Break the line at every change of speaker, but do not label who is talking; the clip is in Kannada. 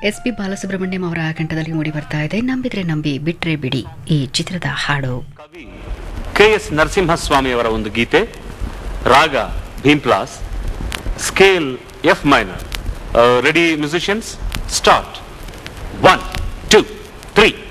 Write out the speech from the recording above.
SP ಬಾಲಸುಬ್ರಹ್ಮಣ್ಯಂ ಅವರ ಕಂಠದಲ್ಲಿ ಮೂಡಿ ಬರ್ತಾ ಇದೆ ನಂಬಿದ್ರೆ ನಂಬಿ ಬಿಟ್ರೆ ಬಿಡಿ ಈ ಚಿತ್ರದ ಹಾಡು.
ಕವಿ KS ನರಸಿಂಹಸ್ವಾಮಿ ಅವರ ಒಂದು ಗೀತೆ, ರಾಗ ಭೀಮ್ಪ್ಲಾಸ್, scale F minor. Ready musicians, start. 1 2 3